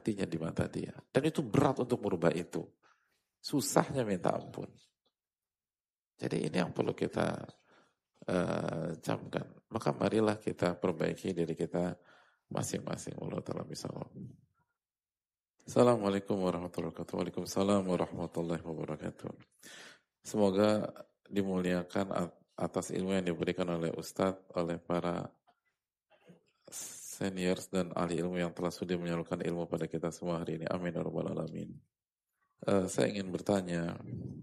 hatinya di mata dia. Dan itu berat untuk merubah itu. Susahnya minta ampun. Jadi ini yang perlu kita camkan. Maka marilah kita perbaiki diri kita masing-masing. Allah Ta'ala bisawab. Assalamualaikum warahmatullahi wabarakatuh. Waalaikumsalam warahmatullahi wabarakatuh. Semoga dimuliakan atas ilmu yang diberikan oleh Ustadz, oleh para seniors dan ahli ilmu yang telah sudi menyalurkan ilmu pada kita semua hari ini. Amin ya rabbal alamin. Saya ingin bertanya,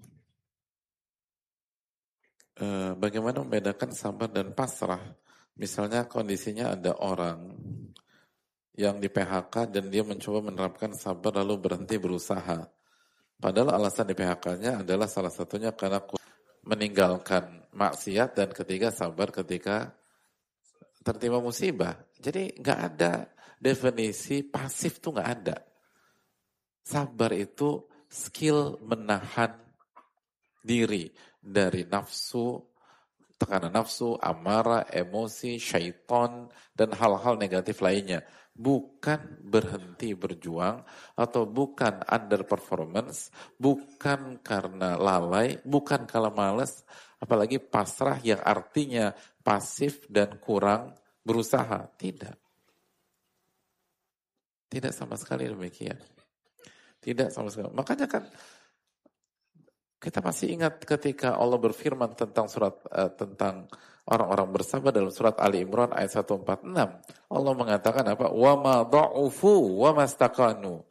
bagaimana membedakan sabar dan pasrah? Misalnya kondisinya ada orang yang di PHK dan dia mencoba menerapkan sabar lalu berhenti berusaha. Padahal alasan di PHK-nya adalah salah satunya karena meninggalkan maksiat dan ketiga sabar ketika tertimpa musibah. Jadi nggak ada definisi pasif, tuh nggak ada. Sabar itu skill menahan diri dari nafsu, tekanan nafsu, amarah, emosi, syaitan, dan hal-hal negatif lainnya. Bukan berhenti berjuang, atau bukan underperformance, bukan karena lalai, bukan kalau malas, apalagi pasrah yang artinya pasif dan kurang berusaha. Tidak. Tidak sama sekali demikian. Tidak sama sekali. Makanya kan kita masih ingat ketika Allah berfirman tentang tentang orang-orang bersabar dalam surat Ali Imran ayat 146. Allah mengatakan apa? Wa ma dha'ufu wa mastakanu.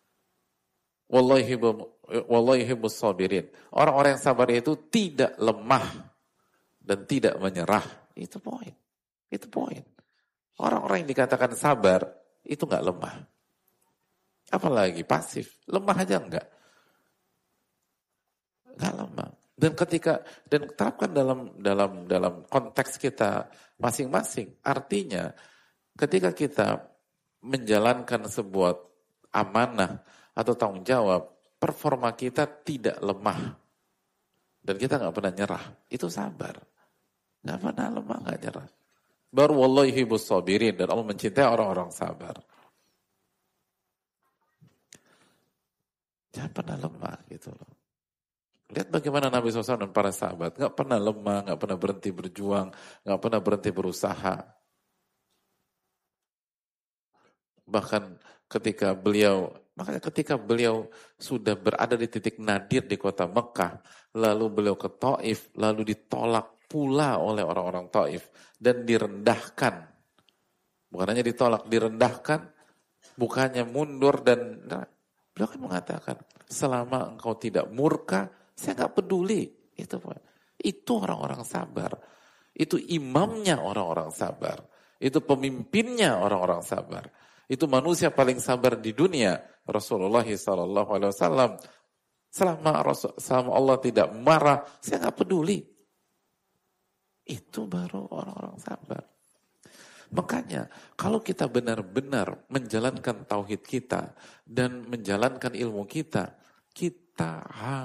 Wallahi yuhibbus sabirin. Orang-orang yang sabar itu tidak lemah dan tidak menyerah. Itu poin. Itu poin. Orang-orang yang dikatakan sabar itu enggak lemah. Apalagi pasif. Lemah aja enggak. Enggak lemah. Dan terapkan dalam konteks kita masing-masing. Artinya ketika kita menjalankan sebuah amanah atau tanggung jawab, performa kita tidak lemah. Dan kita nggak pernah nyerah. Itu sabar. Nggak pernah lemah, nggak nyerah. Baru wallahi yuhibbus sabirin, dan Allah mencintai orang-orang sabar. Jangan pernah lemah gitu loh. Lihat bagaimana Nabi SAW dan para sahabat. Nggak pernah lemah, nggak pernah berhenti berjuang, nggak pernah berhenti berusaha. Bahkan ketika beliau sudah berada di titik nadir di kota Mekah, lalu beliau ke Taif, lalu ditolak pula oleh orang-orang Taif dan direndahkan. Bukan hanya ditolak, direndahkan, bukannya mundur dan beliau kan mengatakan, selama engkau tidak murka, saya nggak peduli. Itu orang-orang sabar. Itu imamnya orang-orang sabar. Itu pemimpinnya orang-orang sabar. Itu manusia paling sabar di dunia, Rasulullah SAW. Selama Allah tidak marah, saya nggak peduli. Itu baru orang-orang sabar. Makanya kalau kita benar-benar menjalankan tauhid kita dan menjalankan ilmu kita, kita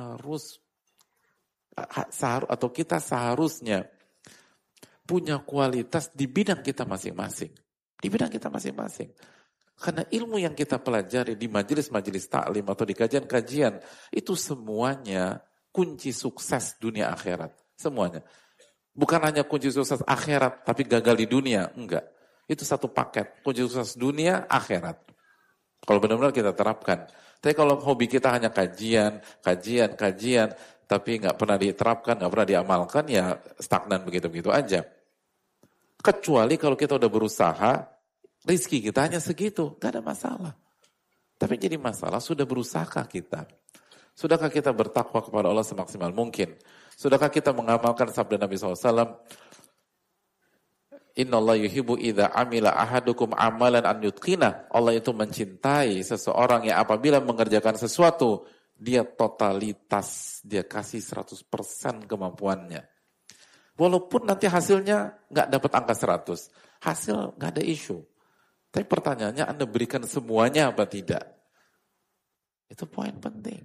seharusnya punya kualitas di bidang kita masing-masing. Di bidang kita masing-masing. Karena ilmu yang kita pelajari di majelis-majelis taklim atau di kajian-kajian, itu semuanya kunci sukses dunia akhirat. Semuanya. Bukan hanya kunci sukses akhirat, tapi gagal di dunia. Enggak. Itu satu paket. Kunci sukses dunia, akhirat. Kalau benar-benar kita terapkan. Tapi kalau hobi kita hanya kajian, tapi nggak pernah diterapkan, nggak pernah diamalkan, ya stagnan begitu-begitu aja. Kecuali kalau kita udah berusaha, rizki kita hanya segitu, nggak ada masalah. Tapi jadi masalah, sudah berusahakah kita? Sudahkah kita bertakwa kepada Allah semaksimal mungkin? Sudahkah kita mengamalkan sabda Nabi SAW? Innallaha yuhibbu idza amila ahadukum amalan an yutqina. Allah itu mencintai seseorang yang apabila mengerjakan sesuatu, dia totalitas, dia kasih 100% kemampuannya. Walaupun nanti hasilnya nggak dapat angka 100, hasil nggak ada isu. Tapi pertanyaannya, Anda berikan semuanya apa tidak? Itu poin penting.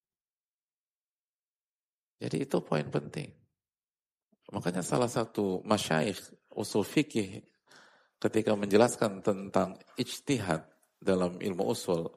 Jadi itu poin penting. Makanya salah satu masyayikh usul fikih ketika menjelaskan tentang ijtihad dalam ilmu usul,